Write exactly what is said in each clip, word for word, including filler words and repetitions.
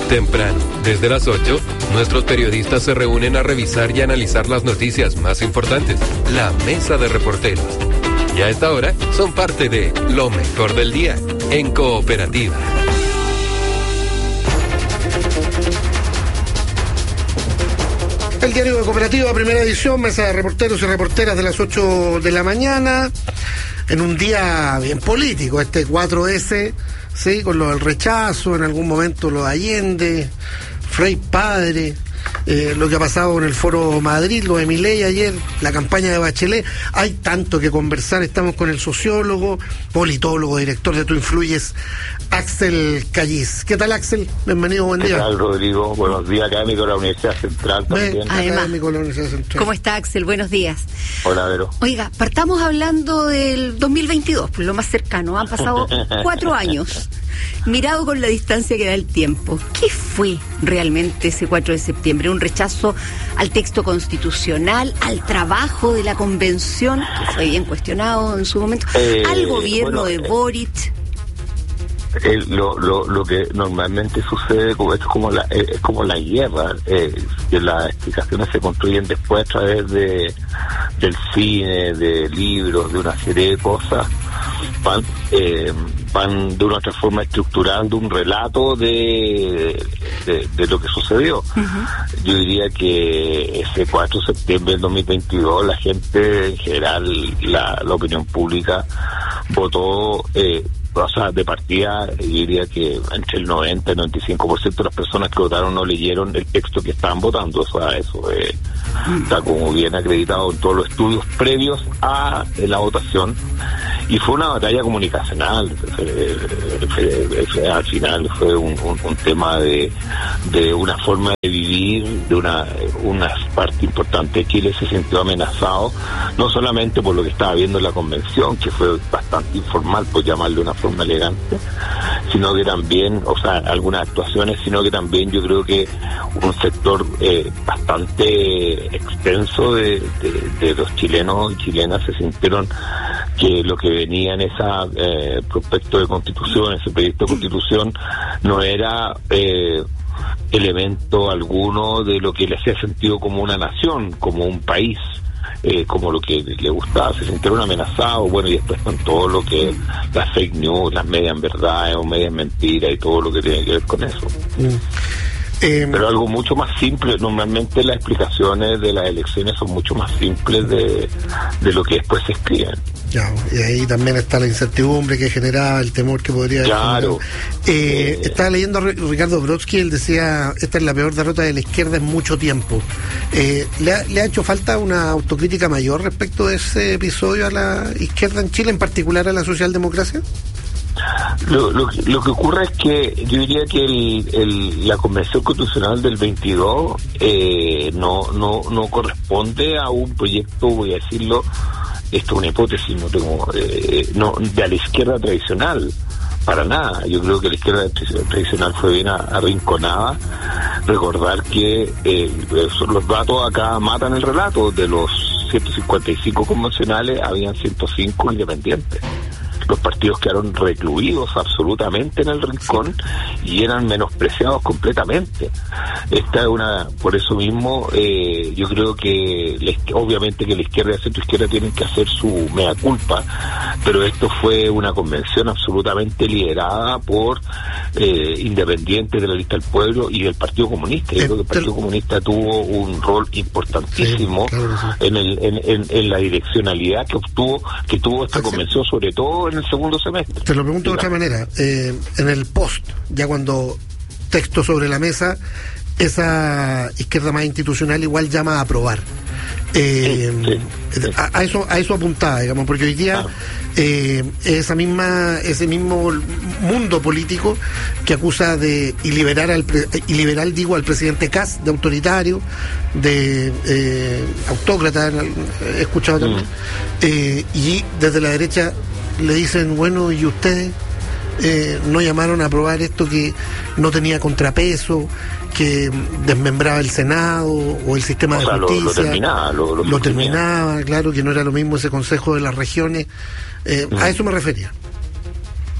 Temprano, desde las ocho, nuestros periodistas se reúnen a revisar y analizar las noticias más importantes. La Mesa de Reporteros. Y a esta hora son parte de lo mejor del día en Cooperativa. El diario de Cooperativa, primera edición, mesa de reporteros y reporteras de las ocho de la mañana, en un día bien político, este cuatro ese, sí, con lo del rechazo, en algún momento lo de Allende, Frei Padre, eh, lo que ha pasado en el Foro Madrid, lo de Milei ayer, la campaña de Bachelet. Hay tanto que conversar. Estamos con el sociólogo, politólogo, director de Tú Influyes, Axel Callis. ¿Qué tal, Axel? Bienvenido, buen día. ¿Qué tal, Rodrigo? Buenos días, académico de la Universidad Central también. Además, académico de la Universidad Central. ¿Cómo está, Axel? Buenos días. Hola, Vero. Oiga, partamos hablando del dos mil veintidós, pues lo más cercano. Han pasado cuatro años. Mirado con la distancia que da el tiempo, ¿qué fue realmente ese cuatro de septiembre? ¿Un rechazo al texto constitucional, al trabajo de la convención, que fue bien cuestionado en su momento, eh, al gobierno bueno, de eh, Boric? Eh, lo, lo, lo que normalmente sucede como, es como la eh, es como la guerra, eh, que las explicaciones se construyen después a través de del cine, de libros, de una serie de cosas. Van, eh, van de una otra forma estructurando un relato de, de, de lo que sucedió. Uh-huh. Yo diría que ese cuatro de septiembre del dos mil veintidós la gente en general, la, la opinión pública votó, eh, o sea, de partida, yo diría que entre el noventa y el noventa y cinco por ciento de las personas que votaron no leyeron el texto que estaban votando. O sea, eso eh, está como bien acreditado en todos los estudios previos a eh, la votación. Y fue una batalla comunicacional. Eh, eh, eh, al final fue un, un, un tema de, de una forma de vivir, de una, una parte importante de Chile se sintió amenazado, no solamente por lo que estaba viendo en la convención, que fue bastante informal, por llamarlo de una forma elegante, sino que también, o sea, algunas actuaciones, sino que también yo creo que un sector eh, bastante extenso de, de, de los chilenos y chilenas se sintieron que lo que venía en ese eh, prospecto de constitución, ese proyecto de constitución, no era eh, elemento alguno de lo que le hacía sentido como una nación, como un país. Eh, como lo que le gustaba, se sintieron amenazados, bueno, y después con todo lo que, las fake news, las medias verdades o medias mentiras y todo lo que tiene que ver con eso. Mm. Eh, Pero algo mucho más simple, normalmente las explicaciones de las elecciones son mucho más simples de, de lo que después se escriben. Ya, y ahí también está la incertidumbre que generaba, el temor que podría haber. Claro. Eh, eh, estaba leyendo a Ricardo Brodsky, él decía, esta es la peor derrota de la izquierda en mucho tiempo. Eh, ¿le, ha, ¿Le ha hecho falta una autocrítica mayor respecto de ese episodio a la izquierda en Chile, en particular a la socialdemocracia? Lo, lo, lo que ocurre es que yo diría que el, el, la Convención Constitucional del veintidós eh, no, no, no corresponde a un proyecto, voy a decirlo, esto es una hipótesis, no tengo, eh, no, de la izquierda tradicional, para nada. Yo creo que la izquierda tradicional fue bien arrinconada. Recordar que eh, los datos acá matan el relato. De los ciento cincuenta y cinco convencionales, habían ciento cinco independientes. Los partidos quedaron recluidos absolutamente en el rincón y eran menospreciados completamente. Esta es una, por eso mismo, eh, yo creo que la, obviamente que la izquierda y la centroizquierda tienen que hacer su mea culpa, pero esto fue una convención absolutamente liderada por eh, independientes de la lista del pueblo y del Partido Comunista. Yo creo que el Partido Comunista tuvo un rol importantísimo sí, claro, sí. en, el, en, en, en la direccionalidad que obtuvo, que tuvo esta convención, sobre todo en el segundo semestre. Te lo pregunto de otra manera, eh, en el post, ya cuando texto sobre la mesa, esa izquierda más institucional igual llama a aprobar. Eh, sí, sí, sí. A, a eso a eso apuntaba, digamos, porque hoy día ah. eh, esa misma ese mismo mundo político que acusa de iliberar al iliberal digo al presidente Kast de autoritario, de eh, autócrata, he escuchado también, mm. eh, y desde la derecha le dicen, bueno, ¿y ustedes eh, no llamaron a aprobar esto que no tenía contrapeso, que desmembraba el Senado o el sistema o de sea, justicia? Lo, lo terminaba, lo, lo, lo terminaba, claro, que no era lo mismo ese Consejo de las Regiones. Eh, mm. A eso me refería.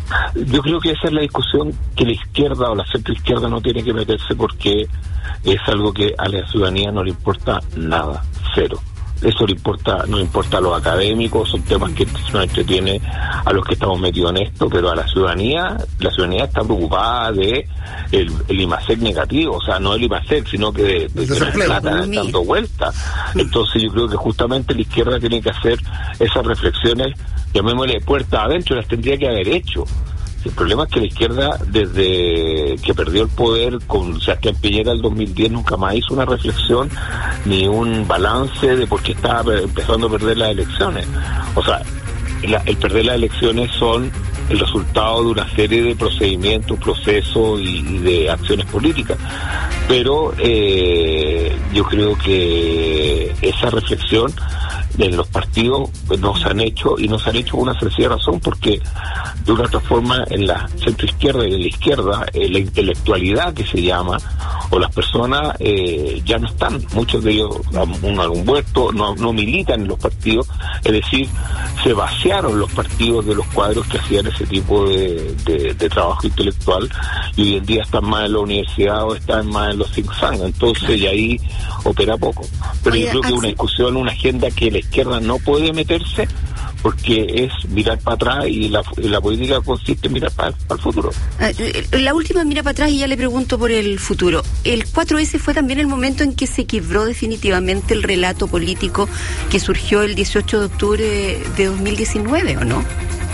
Yo creo que esa es la discusión que la izquierda o la centroizquierda no tiene que meterse, porque es algo que a la ciudadanía no le importa nada, cero. Eso le importa, no le importa a los académicos, son temas que nos entretiene a los que estamos metidos en esto, pero a la ciudadanía, la ciudadanía está preocupada de el, el IMASEC negativo, o sea, no el IMASEC, sino que de, de que la plata dando vueltas. Entonces yo creo que justamente la izquierda tiene que hacer esas reflexiones, llamémosle puerta adentro, las tendría que haber hecho. El problema es que la izquierda, desde que perdió el poder con Sebastián Piñera el dos mil diez, nunca más hizo una reflexión ni un balance de por qué estaba empezando a perder las elecciones. O sea, la, el perder las elecciones son el resultado de una serie de procedimientos, procesos y, y de acciones políticas. Pero eh, yo creo que esa reflexión de los partidos no se han hecho, y no se han hecho por una sencilla razón, porque de una otra forma en la centroizquierda y en la izquierda eh, la intelectualidad que se llama, o las personas eh, ya no están, muchos de ellos han, han muerto, no, no militan en los partidos, es decir, se vaciaron los partidos de los cuadros que hacían ese tipo de, de, de trabajo intelectual, y hoy en día están más en la universidad o están más en los think tanks, entonces y ahí opera poco. Pero Oye, yo creo que Axel, una discusión, una agenda que la izquierda no puede meterse, porque es mirar para atrás, y la, la política consiste en mirar para, para el futuro. La última mira para atrás, y ya le pregunto por el futuro. ¿El cuatro ese fue también el momento en que se quebró definitivamente el relato político que surgió el dieciocho de octubre de dos mil diecinueve, o no?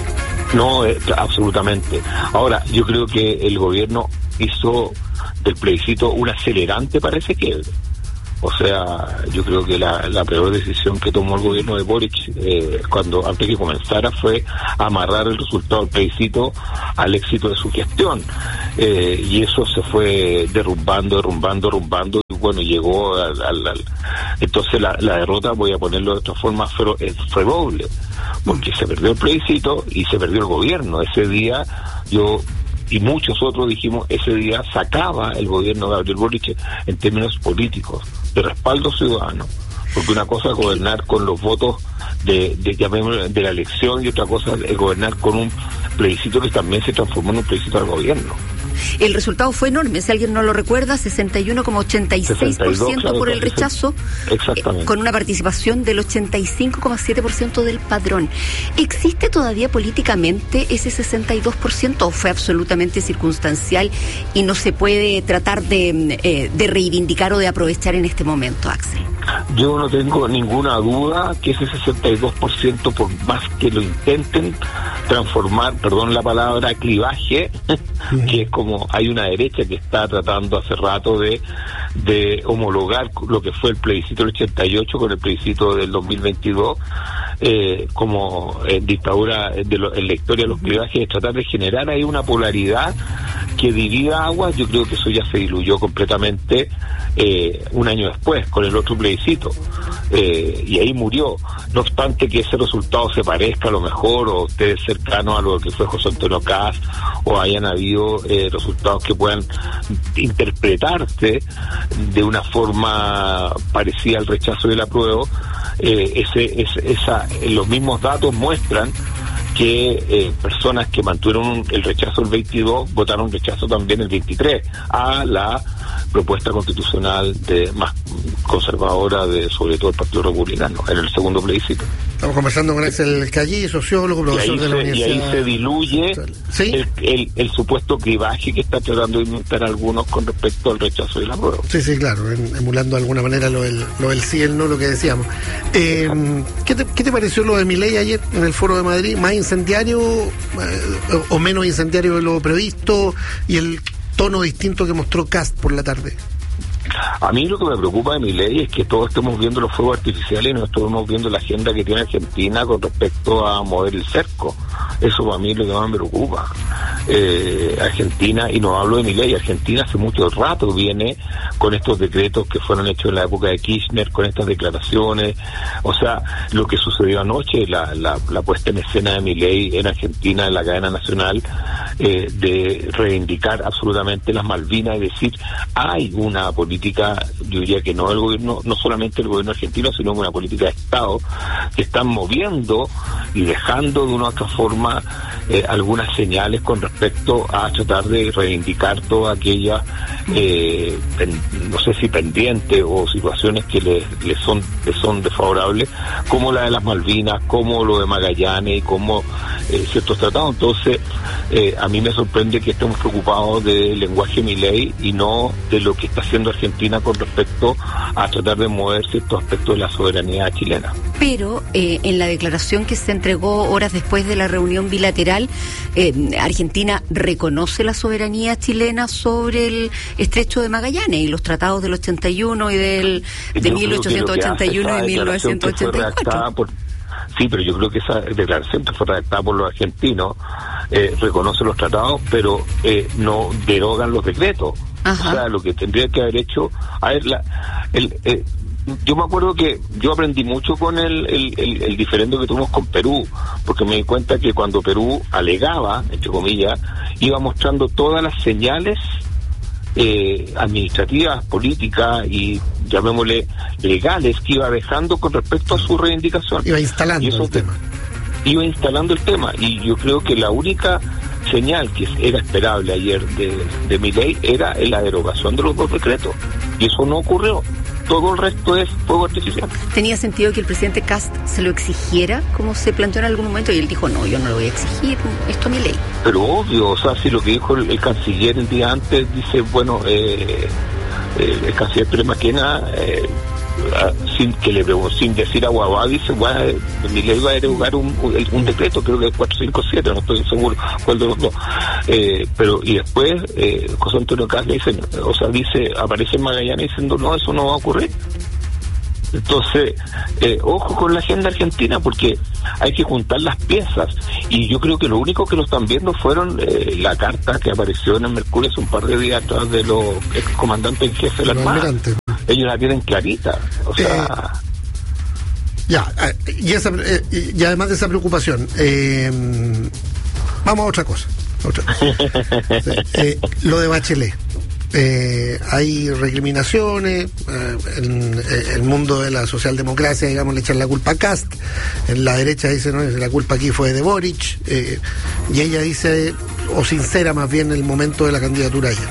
No, eh, absolutamente. Ahora, yo creo que el gobierno hizo del plebiscito un acelerante para ese quiebre. O sea, yo creo que la, la peor decisión que tomó el gobierno de Boric eh, cuando antes que comenzara fue amarrar el resultado del plebiscito al éxito de su gestión. Eh, y eso se fue derrumbando, derrumbando, derrumbando, y bueno, llegó al... al, al entonces la, la derrota, voy a ponerlo de otra forma, fue, fue doble, porque se perdió el plebiscito y se perdió el gobierno. Ese día yo... y muchos otros dijimos, ese día sacaba el gobierno de Gabriel Boric en términos políticos, de respaldo ciudadano, porque una cosa es gobernar con los votos de, de, de, de la elección, y otra cosa es gobernar con un plebiscito que también se transformó en un plebiscito al gobierno. El resultado fue enorme, si alguien no lo recuerda, sesenta y uno coma ochenta y seis por ciento claro, por el rechazo, eh, con una participación del ochenta y cinco coma siete por ciento del padrón. ¿Existe todavía políticamente ese sesenta y dos por ciento o fue absolutamente circunstancial y no se puede tratar de, eh, de reivindicar o de aprovechar en este momento, Axel? Yo no tengo ninguna duda que ese sesenta y dos por ciento, por más que lo intenten transformar, perdón la palabra, clivaje, que es como hay una derecha que está tratando hace rato de, de homologar lo que fue el plebiscito del ochenta y ocho con el plebiscito del dos mil veintidós, eh, como en dictadura, de lo, en la historia de los clivajes, de tratar de generar ahí una polaridad que divida aguas. Yo creo que eso ya se diluyó completamente eh, un año después con el otro plebiscito, eh, y ahí murió. No obstante que ese resultado se parezca a lo mejor, o esté cercano a lo que fue José Antonio Kast, o hayan habido eh, resultados que puedan interpretarse de una forma parecida al rechazo del apruebo, eh, ese, ese, esa, los mismos datos muestran que eh, personas que mantuvieron el rechazo el veintidós votaron rechazo también el veintitrés a la propuesta constitucional de más conservadora de sobre todo el Partido Republicano en el segundo plebiscito. Estamos conversando con Axel Callí, sociólogo, profesor de la se, Universidad. Y ahí se diluye ¿Sí? el, el, el supuesto clivaje que está tratando de inventar algunos con respecto al rechazo de la prueba. Sí, sí, claro, en, emulando de alguna manera lo del, lo del sí y el no, lo que decíamos. Eh, ¿qué, te, ¿Qué te pareció lo de Milei ayer en el Foro de Madrid? ¿Más incendiario eh, o menos incendiario de lo previsto? Y el tono distinto que mostró Kast por la tarde. A mí lo que me preocupa de Milei es que todos estemos viendo los fuegos artificiales y no estemos viendo la agenda que tiene Argentina con respecto a mover el cerco. Eso para mí es lo que más me preocupa. Eh, Argentina, y no hablo de Milei, Argentina hace mucho rato viene con estos decretos que fueron hechos en la época de Kirchner, con estas declaraciones. O sea, lo que sucedió anoche, la, la, la puesta en escena de Milei en Argentina, en la cadena nacional, eh, de reivindicar absolutamente las Malvinas y decir, hay una política política, yo diría que no el gobierno, no solamente el gobierno argentino, sino una política de Estado que están moviendo y dejando de una u otra forma eh, algunas señales con respecto a tratar de reivindicar todas aquellas, eh, pen, no sé si pendientes o situaciones que les le son, le son desfavorables, como la de las Malvinas, como lo de Magallanes y como eh, ciertos tratados. Entonces, eh, a mí me sorprende que estemos preocupados del lenguaje Milei y no de lo que está haciendo Argentina con respecto a tratar de mover ciertos aspectos de la soberanía chilena. Pero eh, en la declaración que se entregó horas después de la reunión bilateral, eh, Argentina reconoce la soberanía chilena sobre el estrecho de Magallanes y los tratados del ochenta y uno y del de mil ochocientos ochenta y uno y mil novecientos ochenta y cuatro. Por, sí, pero yo creo que esa declaración que fue redactada por los argentinos eh, reconoce los tratados, pero eh, no derogan los decretos. Ajá. O sea, lo que tendría que haber hecho, a ver, la, el, eh, yo me acuerdo que yo aprendí mucho con el, el, el, el diferendo que tuvimos con Perú, porque me di cuenta que cuando Perú alegaba, entre comillas, iba mostrando todas las señales eh, administrativas, políticas y llamémosle legales que iba dejando con respecto a su reivindicación. Iba instalando el tema. Iba instalando el tema, y yo creo que la única señal que era esperable ayer de, de Milei era la derogación de los dos decretos, y eso no ocurrió. Todo el resto es fuego artificial. ¿Tenía sentido que el presidente Kast se lo exigiera, como se planteó en algún momento, y él dijo, no, yo no lo voy a exigir, esto es mi ley? Pero obvio, o sea, si lo que dijo el, el canciller el día antes, dice, bueno, eh, eh, el canciller Pérez Maquena, eh, sin que le sin decir a Guabá, dice, bueno, Milei va a derogar un, un, un decreto, creo que es cuatrocientos cincuenta y siete, no estoy seguro cuál de los dos. Eh, pero, y después, eh, José Antonio Kast le dice, o sea, dice, aparece en Magallanes diciendo, no, eso no va a ocurrir. Entonces, eh, ojo con la agenda argentina, porque hay que juntar las piezas, y yo creo que lo único que lo están viendo fueron eh, la carta que apareció en el Mercurio hace un par de días atrás de los ex comandantes en jefe de la Armada. Ellos la tienen clarita, o sea... Eh, ya, y, esa, eh, y además de esa preocupación, eh, vamos a otra cosa. Otra cosa. eh, lo de Bachelet. Eh, hay recriminaciones, eh, en, en el mundo de la socialdemocracia, digamos, le echan la culpa a Kast, en la derecha dice, no, la culpa aquí fue de Boric, eh, y ella dice, o sincera más bien, el momento de la candidatura a ella.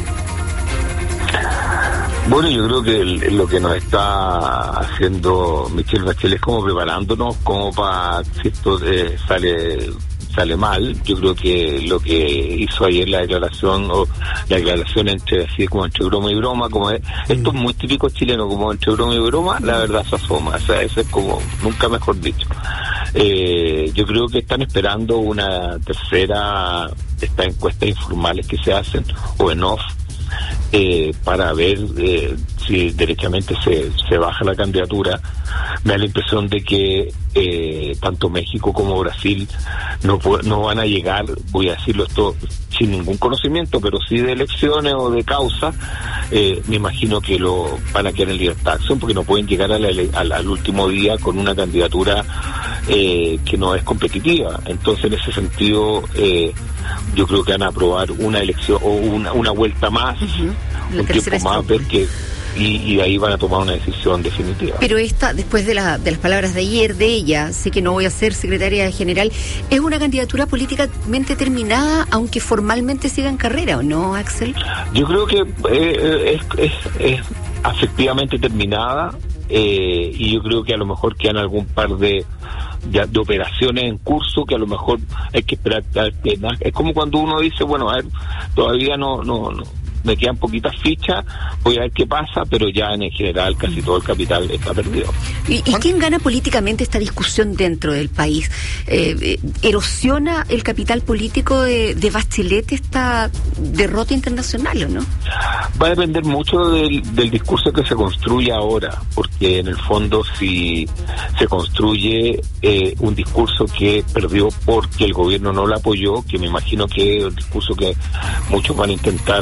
Bueno, yo creo que el, lo que nos está haciendo Michelle Bachelet es como preparándonos como para si esto eh, sale sale mal. Yo creo que lo que hizo ayer la declaración, o la declaración entre así como entre broma y broma, como es, mm. esto es muy típico chileno, como entre broma y broma, la verdad se asoma, o sea, eso es como, nunca mejor dicho. Eh, yo creo que están esperando una tercera, estas encuestas informales que se hacen, o en off, Eh, para ver eh, si derechamente se, se baja la candidatura. Me da la impresión de que eh, tanto México como Brasil no, no van a llegar, voy a decirlo esto sin ningún conocimiento, pero sí de elecciones o de causa, eh, me imagino que lo van a quedar en libertad de acción, porque no pueden llegar a la, al, al último día con una candidatura eh, que no es competitiva. Entonces, en ese sentido, eh, yo creo que van a aprobar una elección o una, una vuelta más, uh-huh. un tiempo más, ver que Y, y de ahí van a tomar una decisión definitiva. Pero esta, después de, la, de las palabras de ayer de ella, sé que no voy a ser secretaria general, ¿es una candidatura políticamente terminada, aunque formalmente siga en carrera, o no, Axel? Yo creo que eh, es, es, es afectivamente terminada, eh, y yo creo que a lo mejor quedan algún par de, de, de operaciones en curso que a lo mejor hay que esperar. Es como cuando uno dice, bueno, a ver, todavía no... no, no me quedan poquitas fichas, voy a ver qué pasa, pero ya en general casi todo el capital está perdido. ¿Y, y quién gana políticamente esta discusión dentro del país? Eh, ¿Erosiona el capital político de, de Bachelet esta derrota internacional o no? Va a depender mucho del, del discurso que se construye ahora, porque en el fondo si se construye eh, un discurso que perdió porque el gobierno no lo apoyó, que me imagino que es el discurso que muchos van a intentar eh, sostener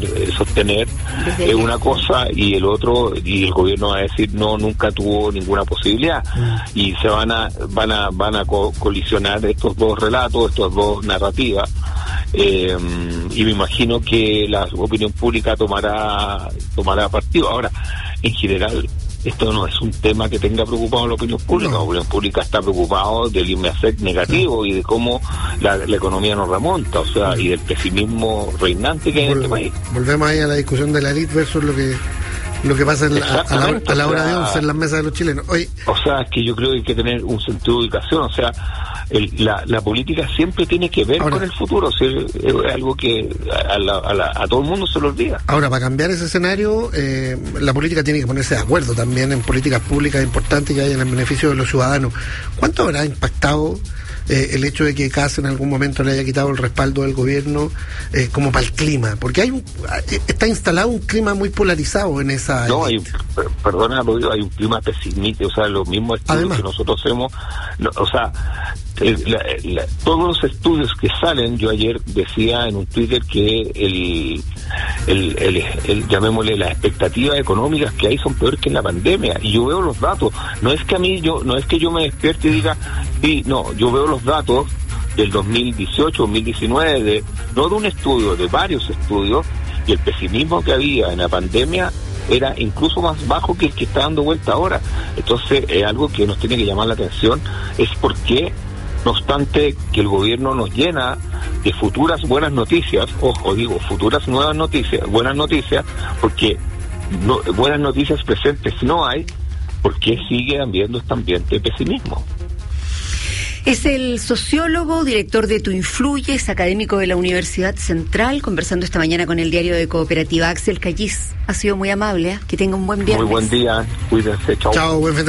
sostener eh, una cosa y el otro, y el gobierno va a decir no, nunca tuvo ninguna posibilidad, mm. y se van a van a van a co- colisionar estos dos relatos, estos dos narrativas, eh, y me imagino que la opinión pública tomará tomará partido. Ahora, en general, esto no es un tema que tenga preocupado a la opinión pública. No. La opinión pública está preocupado del I M E A S E C negativo, sí, y de cómo la, la economía nos remonta, o sea, sí, y del pesimismo reinante que hay Vol- en este país. Volvemos ahí a la discusión de la elite versus lo que lo que pasa en la, a, la, a la hora de once en las mesas de los chilenos. Oye, o sea, es que yo creo que hay que tener un sentido de ubicación, o sea, el, la, la política siempre tiene que ver ahora, con el futuro, o sea, es algo que a, la, a, la, a todo el mundo se lo olvida. Ahora, para cambiar ese escenario, eh, la política tiene que ponerse de acuerdo también en políticas públicas importantes que hayan en beneficio de los ciudadanos. ¿Cuánto habrá impactado Eh, el hecho de que Kast en algún momento le haya quitado el respaldo del gobierno eh, como para el clima? Porque hay un, está instalado un clima muy polarizado en esa... No, hay, perdona, hay un clima pesimista, o sea, los mismos estudios Además, que nosotros hacemos, no, o sea, el, la, la, todos los estudios que salen, yo ayer decía en un Twitter que el, el, el, el, el llamémosle, las expectativas económicas que hay son peores que en la pandemia, y yo veo los datos, no es que a mí, yo no es que yo me despierte y diga, sí, no, yo veo los datos del dos mil dieciocho, dos mil diecinueve, de, no de un estudio, de varios estudios, y el pesimismo que había en la pandemia era incluso más bajo que el que está dando vuelta ahora. Entonces, es algo que nos tiene que llamar la atención, es por qué, no obstante que el gobierno nos llena de futuras buenas noticias, ojo, digo, futuras nuevas noticias, buenas noticias, porque no, buenas noticias presentes no hay, ¿por qué sigue habiendo este ambiente de pesimismo? Es el sociólogo, director de Tu Influyes, académico de la Universidad Central, conversando esta mañana con el diario de Cooperativa. Axel Callis, ha sido muy amable, ¿eh? Que tenga un buen viernes. Muy buen día, cuídense, chao. Chao, buen fin de